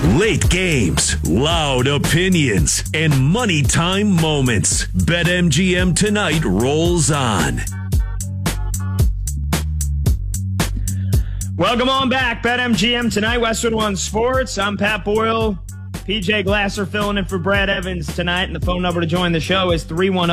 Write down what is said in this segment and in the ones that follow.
Late games, loud opinions, and money time moments. BetMGM tonight rolls on. Welcome on back. BetMGM tonight, Westwood One Sports. I'm Pat Boyle. PJ Glasser filling in for Brad Evans tonight. And the phone number to join the show is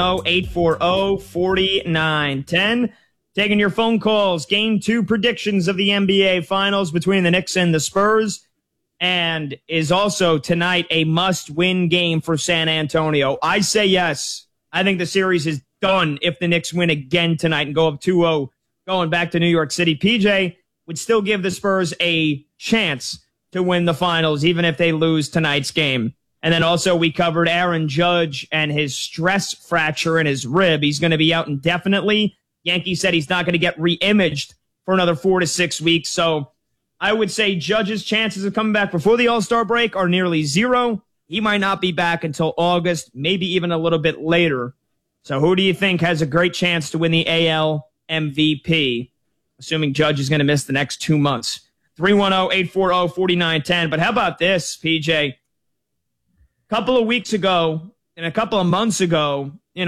310-840-4910. Taking your phone calls. Game 2 predictions of the NBA Finals between the Knicks and the Spurs. And is also tonight a must-win game for San Antonio. I say yes. I think the series is done if the Knicks win again tonight and go up 2-0 going back to New York City. PJ would still give the Spurs a chance to win the finals, even if they lose tonight's game. And then also we covered Aaron Judge and his stress fracture in his rib. He's going to be out indefinitely. Yankees said he's not going to get re-imaged for another 4 to 6 weeks. So I would say Judge's chances of coming back before the All-Star break are nearly zero. He might not be back until August, maybe even a little bit later. So who do you think has a great chance to win the AL MVP, assuming Judge is going to miss the next 2 months? 310-840-4910. But how about this, PJ? A couple of weeks ago and a couple of months ago,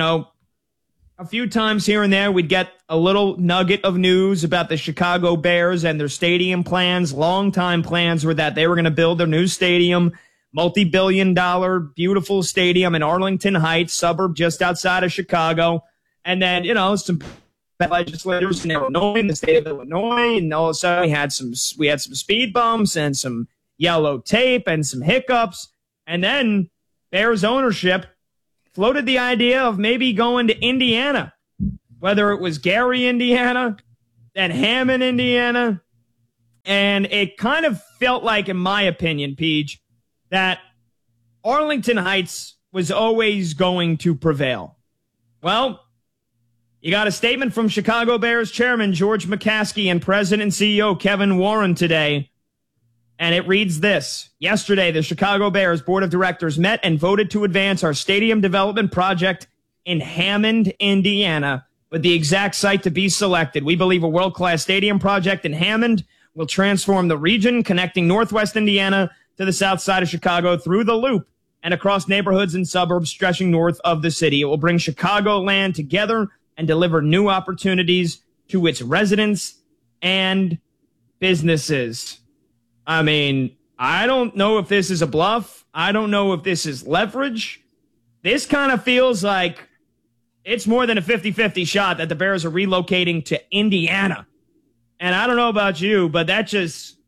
a few times here and there, we'd get a little nugget of news about the Chicago Bears and their stadium plans. Long-time plans were that they were going to build their new stadium, multi-billion-dollar, beautiful stadium in Arlington Heights, suburb just outside of Chicago. And then, some legislators in Illinois, in the state of Illinois, and all of a sudden we had some speed bumps and some yellow tape and some hiccups. And then Bears ownership floated the idea of maybe going to Indiana, whether it was Gary, Indiana, then Hammond, Indiana. And it kind of felt like, in my opinion, Peach, that Arlington Heights was always going to prevail. Well, you got a statement from Chicago Bears chairman George McCaskey and president and CEO Kevin Warren today. And it reads this. Yesterday, the Chicago Bears board of directors met and voted to advance our stadium development project in Hammond, Indiana, with the exact site to be selected. We believe a world-class stadium project in Hammond will transform the region, connecting Northwest Indiana to the south side of Chicago through the Loop and across neighborhoods and suburbs stretching north of the city. It will bring Chicagoland together and deliver new opportunities to its residents and businesses. I mean, I don't know if this is a bluff. I don't know if this is leverage. This kind of feels like it's more than a 50-50 shot that the Bears are relocating to Indiana. And I don't know about you, but that just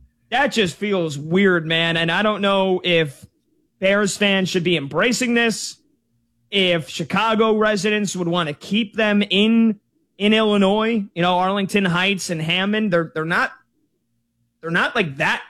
feels weird, man. And I don't know if Bears fans should be embracing this, if Chicago residents would want to keep them in Illinois, Arlington Heights and Hammond. They're not like that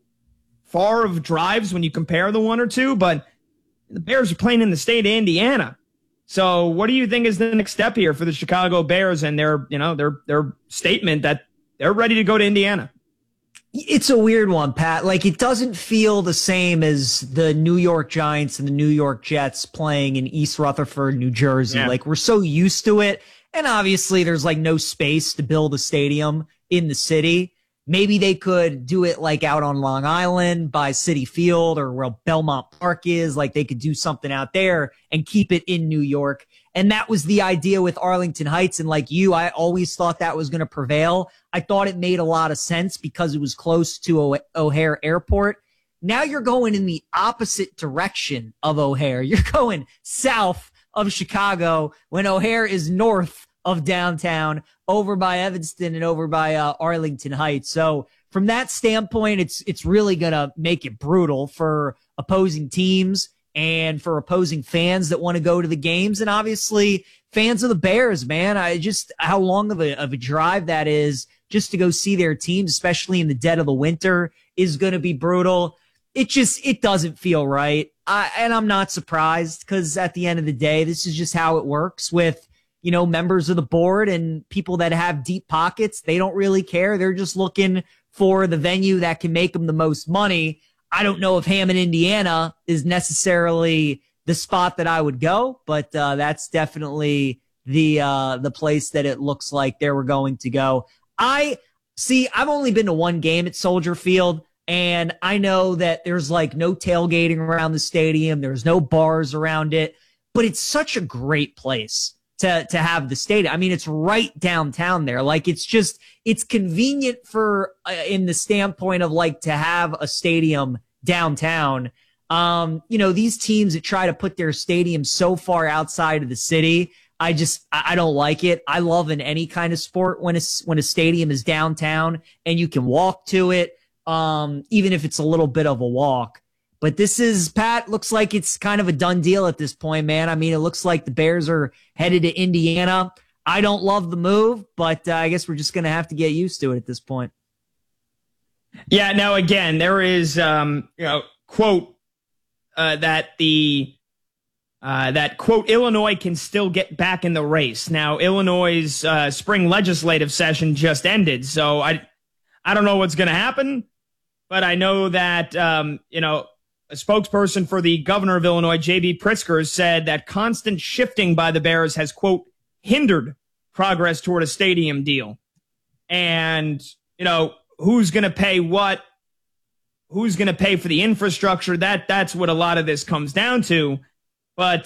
far of drives when you compare the one or two, but the Bears are playing in the state of Indiana. So what do you think is the next step here for the Chicago Bears and their statement that they're ready to go to Indiana? It's a weird one, Pat. Like, it doesn't feel the same as the New York Giants and the New York Jets playing in East Rutherford, New Jersey. Yeah. Like, we're so used to it. And obviously there's like no space to build a stadium in the city. Maybe they could do it like out on Long Island by Citi Field or where Belmont Park is. Like, they could do something out there and keep it in New York. And that was the idea with Arlington Heights. And like you, I always thought that was going to prevail. I thought it made a lot of sense because it was close to O'Hare Airport. Now you're going in the opposite direction of O'Hare. You're going south of Chicago when O'Hare is north of downtown, over by Evanston and over by Arlington Heights. So from that standpoint, it's really going to make it brutal for opposing teams and for opposing fans that want to go to the games. And obviously fans of the Bears, man, how long of a drive that is just to go see their teams, especially in the dead of the winter, is going to be brutal. It doesn't feel right. And I'm not surprised because at the end of the day, this is just how it works with, members of the board and people that have deep pockets. They don't really care. They're just looking for the venue that can make them the most money. I don't know if Hammond, Indiana is necessarily the spot that I would go, but that's definitely the place that it looks like they were going to go. I've only been to one game at Soldier Field. And I know that there's like no tailgating around the stadium. There's no bars around it, but it's such a great place to have the stadium. I mean, it's right downtown there. Like it's convenient for in the standpoint of like to have a stadium downtown. These teams that try to put their stadium so far outside of the city, I don't like it. I love in any kind of sport when a stadium is downtown and you can walk to it, even if it's a little bit of a walk. But this is, Pat, looks like it's kind of a done deal at this point, man. I mean, it looks like the Bears are headed to Indiana. I don't love the move, but I guess we're just going to have to get used to it at this point. Yeah, now again, there is, quote, that quote, Illinois can still get back in the race. Now, Illinois' spring legislative session just ended, so I don't know what's going to happen, but I know that, a spokesperson for the governor of Illinois, J.B. Pritzker, said that constant shifting by the Bears has, quote, hindered progress toward a stadium deal. And, who's going to pay what? Who's going to pay for the infrastructure? That's what a lot of this comes down to. But,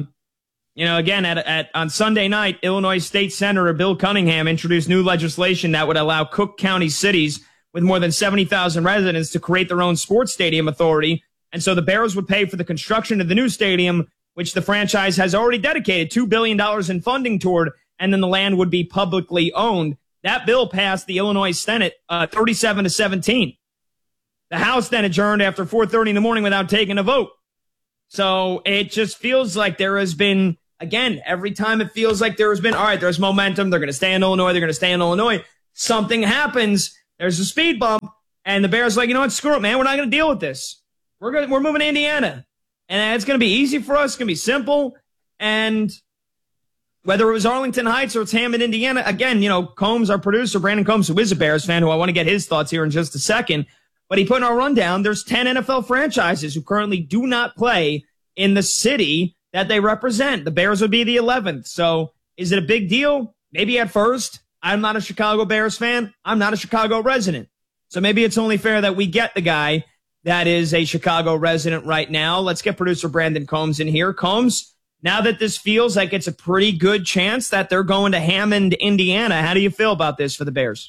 again, on Sunday night, Illinois State Senator Bill Cunningham introduced new legislation that would allow Cook County cities with more than 70,000 residents to create their own sports stadium authority. And so the Bears would pay for the construction of the new stadium, which the franchise has already dedicated $2 billion in funding toward, and then the land would be publicly owned. That bill passed the Illinois Senate 37-17. The House then adjourned after 4:30 in the morning without taking a vote. So it just feels like there has been, again, every time it feels like there has been, all right, there's momentum. They're going to stay in Illinois. Something happens. There's a speed bump. And the Bears are like, you know what? Screw it, man. We're not going to deal with this. We're moving to Indiana. And it's going to be easy for us. It's going to be simple. And whether it was Arlington Heights or it's Hammond, Indiana, again, Combs, our producer, Brandon Combs, who is a Bears fan, who I want to get his thoughts here in just a second. But he put in our rundown, there's 10 NFL franchises who currently do not play in the city that they represent. The Bears would be the 11th. So is it a big deal? Maybe at first. I'm not a Chicago Bears fan. I'm not a Chicago resident. So maybe it's only fair that we get the guy that is a Chicago resident right now. Let's get producer Brandon Combs in here. Combs, now that this feels like it's a pretty good chance that they're going to Hammond, Indiana, how do you feel about this for the Bears?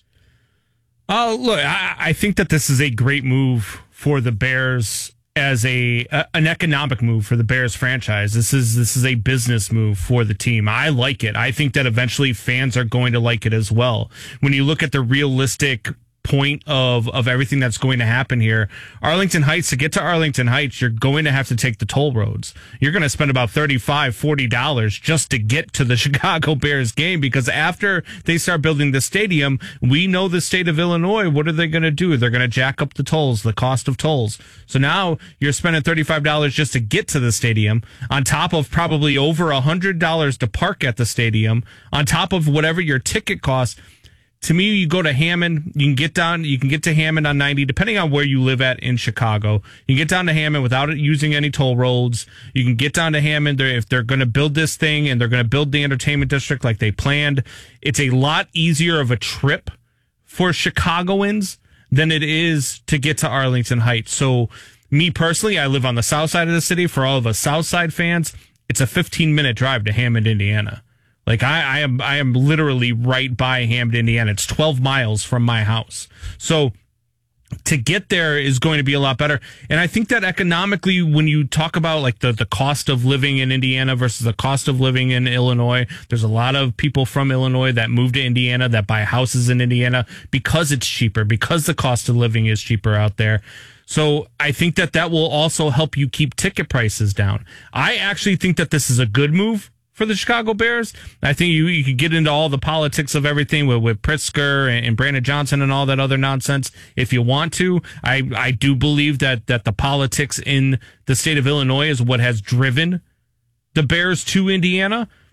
Oh, look, I think that this is a great move for the Bears as an economic move for the Bears franchise. This is a business move for the team. I like it. I think that eventually fans are going to like it as well. When you look at the realistic point of everything that's going to happen here, Arlington Heights, to get to Arlington Heights, you're going to have to take the toll roads. You're going to spend about $35-$40 just to get to the Chicago Bears game, because after they start building the stadium, we know the state of Illinois, what are they going to do? They're going to jack up the tolls, the cost of tolls. So now you're spending $35 just to get to the stadium, on top of probably over $100 to park at the stadium, on top of whatever your ticket costs. To me, you go to Hammond, you can get to Hammond on 90, depending on where you live at in Chicago. You can get down to Hammond without using any toll roads. You can get down to Hammond if they're going to build this thing and they're going to build the entertainment district like they planned. It's a lot easier of a trip for Chicagoans than it is to get to Arlington Heights. So me personally, I live on the south side of the city. For all of us south side fans, it's a 15-minute drive to Hammond, Indiana. Like I am literally right by Hammond, Indiana. It's 12 miles from my house. So to get there is going to be a lot better. And I think that economically, when you talk about like the cost of living in Indiana versus the cost of living in Illinois, there's a lot of people from Illinois that move to Indiana, that buy houses in Indiana because it's cheaper, because the cost of living is cheaper out there. So I think that will also help you keep ticket prices down. I actually think that this is a good move for the Chicago Bears. I think you could get into all the politics of everything with Pritzker and Brandon Johnson and all that other nonsense if you want to. I do believe that the politics in the state of Illinois is what has driven the Bears to Indiana.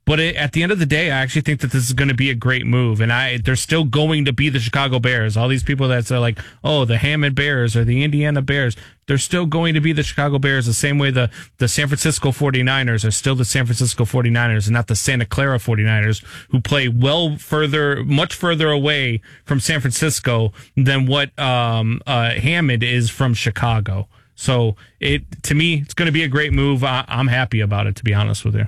But at the end of the day, I actually think that this is going to be a great move. And they're still going to be the Chicago Bears. All these people that are like, oh, the Hammond Bears or the Indiana Bears, they're still going to be the Chicago Bears the same way the San Francisco 49ers are still the San Francisco 49ers and not the Santa Clara 49ers, who play much further away from San Francisco than what Hammond is from Chicago. So to me, it's going to be a great move. I'm happy about it, to be honest with you.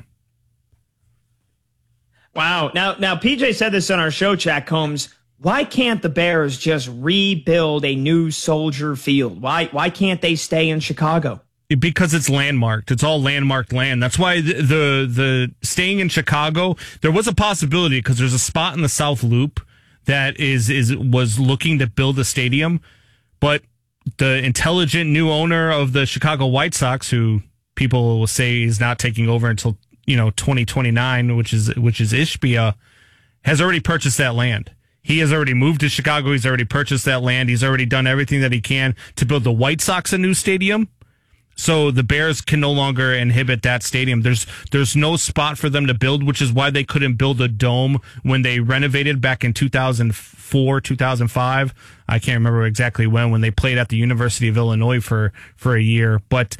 Wow. Now, PJ said this on our show, Chat Combs. Why can't the Bears just rebuild a new Soldier Field? Why can't they stay in Chicago? Because it's landmarked. It's all landmarked land. That's why the staying in Chicago, there was a possibility because there's a spot in the South Loop that was looking to build a stadium, but the intelligent new owner of the Chicago White Sox, who people will say is not taking over until 2029, which is Ishbia, has already purchased that land. He has already moved to Chicago. He's already purchased that land. He's already done everything that he can to build the White Sox a new stadium. So the Bears can no longer inhibit that stadium. There's no spot for them to build, which is why they couldn't build a dome when they renovated back in 2004, 2005. I can't remember exactly when they played at the University of Illinois for a year. But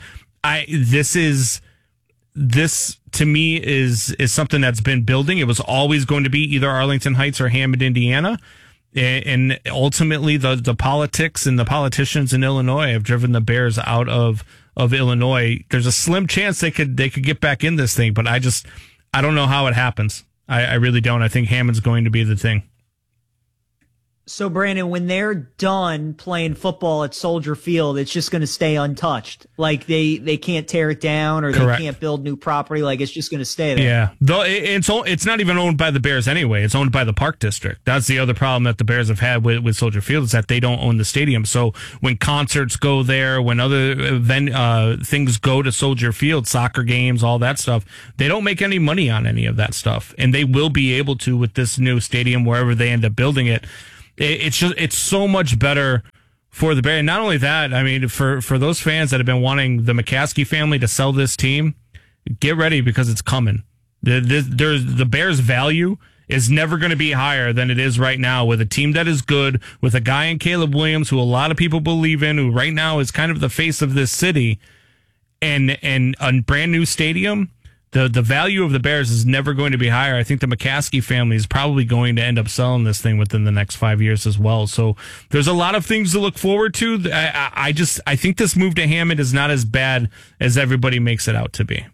this to me is something that's been building. It was always going to be either Arlington Heights or Hammond, Indiana. And ultimately the politics and the politicians in Illinois have driven the Bears out of Illinois. There's a slim chance they could get back in this thing, but I don't know how it happens. I really don't. I think Hammond's going to be the thing. So, Brandon, when they're done playing football at Soldier Field, it's just going to stay untouched. Like they can't tear it down or Correct. They can't build new property. Like it's just going to stay there. Yeah, though it's not even owned by the Bears anyway. It's owned by the Park District. That's the other problem that the Bears have had with Soldier Field is that they don't own the stadium. So when concerts go there, when other things go to Soldier Field, soccer games, all that stuff, they don't make any money on any of that stuff, and they will be able to with this new stadium wherever they end up building it. It's so much better for the Bears. And not only that, I mean, for those fans that have been wanting the McCaskey family to sell this team, get ready because it's coming. The Bears' value is never going to be higher than it is right now with a team that is good, with a guy in Caleb Williams who a lot of people believe in, who right now is kind of the face of this city, and a brand new stadium. The value of the Bears is never going to be higher. I think the McCaskey family is probably going to end up selling this thing within the next 5 years as well. So there's a lot of things to look forward to. I think this move to Hammond is not as bad as everybody makes it out to be.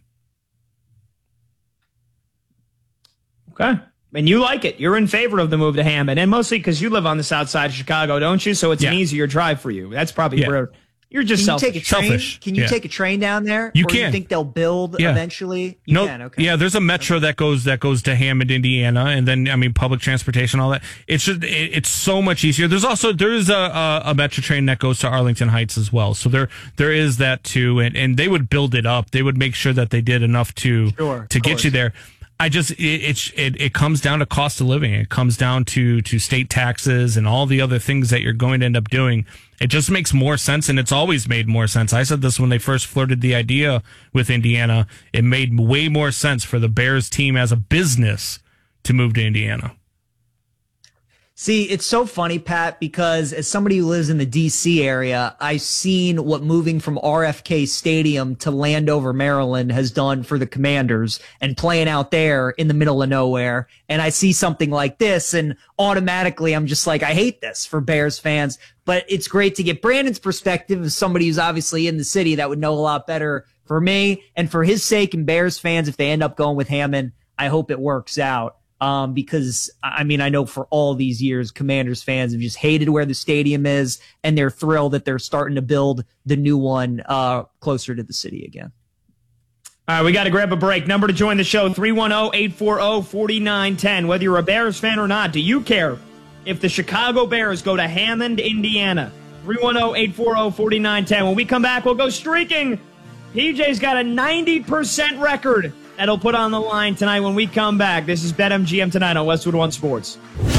Okay. And you like it. You're in favor of the move to Hammond, and mostly because you live on the south side of Chicago, don't you? So it's an easier drive for you. That's probably where you're just selfish. Can you take a train down there? You or can. You think they'll build eventually? You can. Okay. Yeah, there's a metro that goes to Hammond, Indiana, and then public transportation, all that. It's so much easier. There's a metro train that goes to Arlington Heights as well. So there is that too, and they would build it up. They would make sure that they did enough to get you there. It comes down to cost of living. It comes down to state taxes and all the other things that you're going to end up doing. It just makes more sense, and it's always made more sense. I said this when they first flirted the idea with Indiana. It made way more sense for the Bears team as a business to move to Indiana. See, it's so funny, Pat, because as somebody who lives in the D.C. area, I've seen what moving from RFK Stadium to Landover, Maryland has done for the Commanders and playing out there in the middle of nowhere. And I see something like this, and automatically I'm just like, I hate this for Bears fans. But it's great to get Brandon's perspective as somebody who's obviously in the city that would know a lot better for me. And for his sake and Bears fans, if they end up going with Hammond, I hope it works out. Because I know for all these years, Commanders fans have just hated where the stadium is, and they're thrilled that they're starting to build the new one closer to the city again. All right, we got to grab a break. Number to join the show, 310-840-4910. Whether you're a Bears fan or not, do you care if the Chicago Bears go to Hammond, Indiana? 310-840-4910. When we come back, we'll go streaking. PJ's got a 90% record that'll put on the line tonight when we come back. This is BetMGM tonight on Westwood One Sports.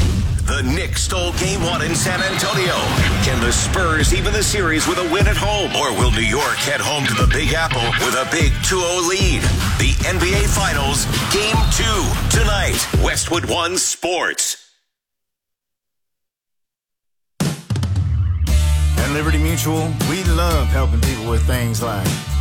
The Knicks stole Game 1 in San Antonio. Can the Spurs even the series with a win at home? Or will New York head home to the Big Apple with a big 2-0 lead? The NBA Finals, Game 2, tonight. Westwood One Sports. At Liberty Mutual, we love helping people with things like